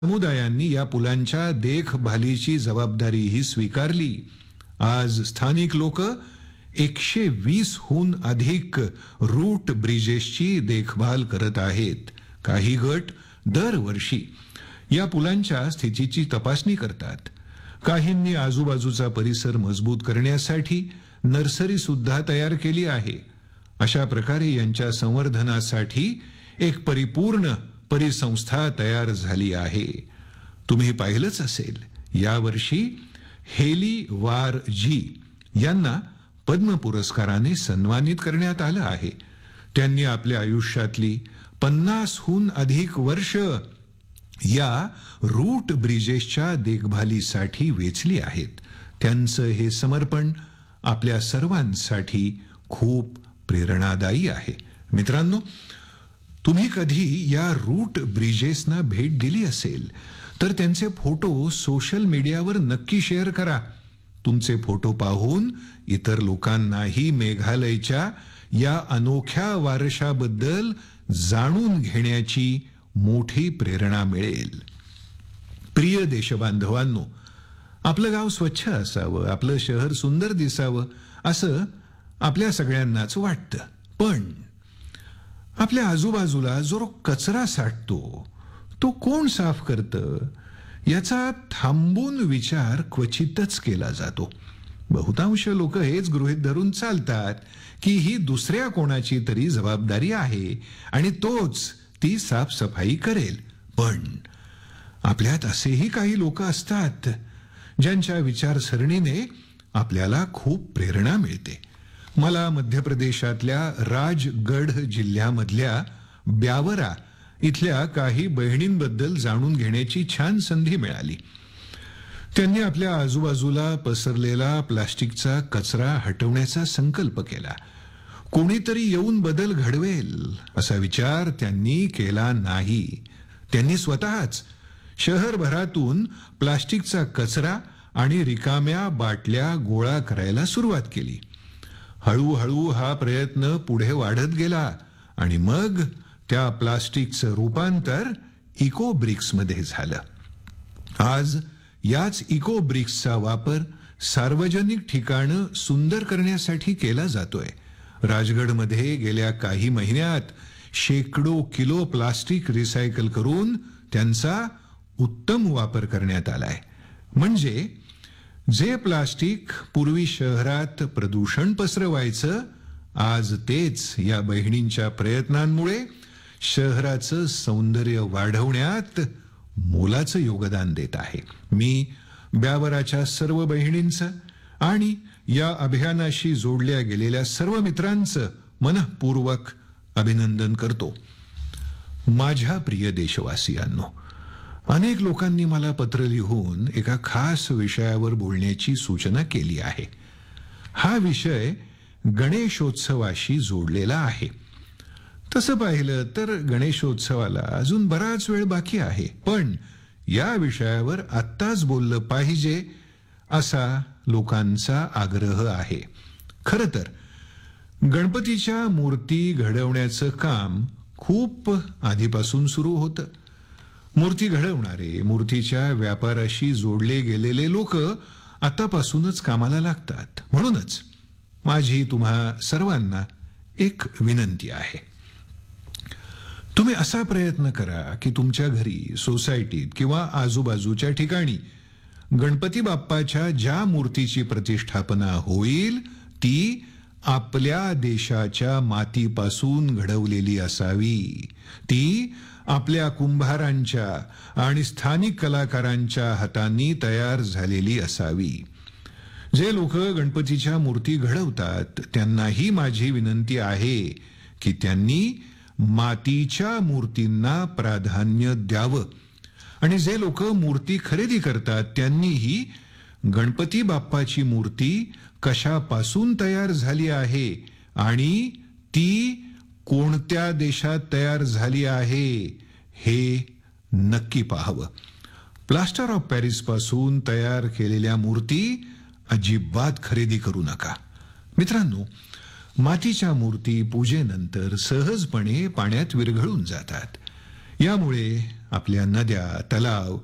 समुदायांनी या पुलांच्या देखभालीची जबाबदारीही स्वीकारली. आज स्थानिक लोक 120 हून अधिक रूट ब्रिजेसची देखभाल करत आहेत. काही गट दरवर्षी या पुलांच्या स्थितीची तपासणी करतात. काहींनी आजूबाजूचा परिसर मजबूत करण्यासाठी नर्सरी सुद्धा तयार केली आहे. अशा प्रकारे यांच्या संवर्धनासाठी एक परिपूर्ण परिसंस्था तयार झाली आहे. तुम्ही पाहिलंच असेल, यावर्षी हेली वार जी यांना पद्म पुरस्काराने सन्मानित करण्यात आलं आहे. त्यांनी आपल्या आयुष्यातली 50 हून अधिक वर्ष या रूट ब्रिजेसच्या देखभालीसाठी वेचली आहेत. त्यांचं हे समर्पण आपल्या सर्वांसाठी खूप प्रेरणादायी आहे. मित्रांनो, तुम्ही कधी या रूट ब्रिजेसना भेट दिली असेल तर त्यांचे फोटो सोशल मीडियावर नक्की शेअर करा. तुमचे फोटो पाहून इतर लोकांनाही मेघालयच्या या अनोख्या वारशाबद्दल जाणून घेण्याची मोठी प्रेरणा मिळेल. प्रिय देशबांधवांनो, आपलं गाव स्वच्छ असावं, आपलं शहर सुंदर दिसावं असं आपल्या सगळ्यांनाच वाटतं. पण आपल्या आजूबाजूला जो कचरा साठतो तो कोण साफ करतं याचा थांबून विचार क्वचितच केला जातो. बहुतांश लोक हेच गृहीत धरून चालतात की ही दुसऱ्या कोणाची तरी जबाबदारी आहे आणि तोच ती साफसफाई करेल. पण आपल्यात असेही काही लोक असतात ज्यांच्या विचारसरणीने आपल्याला खूप प्रेरणा मिळते. मला मध्य प्रदेशातल्या राजगढ जिल्ह्यामधल्या ब्यावरा इथल्या काही बहिणींबद्दल जाणून घेण्याची छान संधी मिळाली. त्यांनी आपल्या आजूबाजूला पसरलेला प्लास्टिकचा कचरा हटवण्याचा संकल्प केला. कोणीतरी येऊन बदल घडवेल असा विचार त्यांनी केला नाही. त्यांनी स्वतःच शहरभरातून प्लास्टिकचा कचरा आणि रिकाम्या बाटल्या गोळा करायला सुरुवात केली. हळूहळू हा प्रयत्न पुढे वाढत गेला आणि मग त्या प्लास्टिकचं रूपांतर इको ब्रिक्समध्ये झालं. आज याच इको ब्रिक्सचा वापर सार्वजनिक ठिकाणं सुंदर करण्यासाठी केला जातोय. राजगडमध्ये गेल्या काही महिन्यात शेकडो किलो प्लास्टिक रिसायकल करून त्यांचा उत्तम वापर करण्यात आलाय. म्हणजे जे प्लास्टिक पूर्वी शहरात प्रदूषण पसरवायचं, आज तेच या बहिणींच्या प्रयत्नांमुळे शहराचं सौंदर्य वाढवण्यात मोलाचं योगदान देत आहे. मी ब्यावराच्या सर्व बहिणींचं आणि या अभियानाशी जोडल्या गेलेल्या सर्व मित्रांचं मनःपूर्वक अभिनंदन करतो. माझ्या प्रिय देशवासियांनो, अनेक लोकांनी मला पत्र लिहून एका खास विषयावर बोलण्याची सूचना केली आहे. हा विषय गणेशोत्सवाशी जोडलेला आहे. तसं पाहिलं तर गणेशोत्सवाला अजून बराच वेळ बाकी आहे, पण या विषयावर आत्ताच बोललं पाहिजे असा लोकांचा आग्रह आहे. खरं तर गणपतीच्या मूर्ती घडवण्याचं काम खूप आधीपासून सुरू होतं. मूर्ती घडवणारे, मूर्तीच्या व्यापाराशी जोडले गेलेले लोक आतापासूनच कामाला लागतात. म्हणूनच माझी तुम्हा सर्वांना एक विनंती आहे. तुम्ही असा प्रयत्न करा की तुमच्या घरी, सोसायटीत किंवा आजूबाजूच्या ठिकाणी गणपती बाप्पाच्या ज्या मूर्तीची प्रतिष्ठापना होईल ती आपल्या देशाच्या मातीपासून घडवलेली असावी. ती आपल्या कुंभारांच्या आणि स्थानिक कलाकारांच्या हातांनी तयार झालेली असावी. जे लोक गणपतीच्या मूर्ती घडवतात त्यांनाही माझी विनंती आहे की त्यांनी मातीच्या मूर्तींना प्राधान्य द्यावं आणि जे लोक मूर्ती खरेदी करतात त्यांनीही गणपती बाप्पाची मूर्ती कशापासून तयार झाली आहे आणि ती कोणत्या देशात तयार झाली आहे हे नक्की पाहावं. प्लास्टर ऑफ पॅरिस पासून तयार केलेल्या मूर्ती अजिबात खरेदी करू नका. मित्रांनो, मातीच्या मूर्ती पूजेनंतर सहजपणे पाण्यात विरघळून जातात. यामुळे आपल्या नद्या, तलाव